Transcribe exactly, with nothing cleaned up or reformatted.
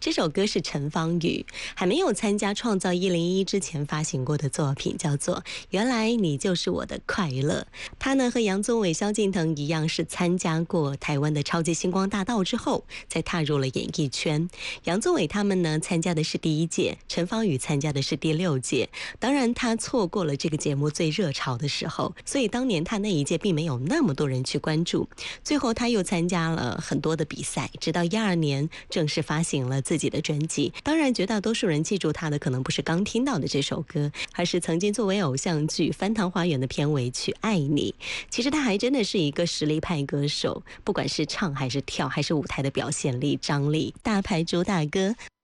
这首歌是陈芳语还没有参加创造一零一之前发行过的作品，叫做《原来你就是我的快乐》。他呢和杨宗纬、萧敬腾一样，是参加过台湾的超级星光大道之后，才踏入了演艺圈。杨宗纬他们呢参加的是第一届，陈芳语参加的是第六届。当然，他错过了这个节目最热潮的时候，所以当年他那一届并没有那么多人去关注。最后，他又参加了很多的比赛，直到一二年正式发行了自己的专辑。当然，绝大多数人记住他的可能不是刚听到的这首歌，而是曾经作为偶像剧《翻糖花园》的片尾曲《爱你》。其实他还真的是一个实力派歌手，不管是唱还是跳还是舞台的表现力、张力，大牌主打歌。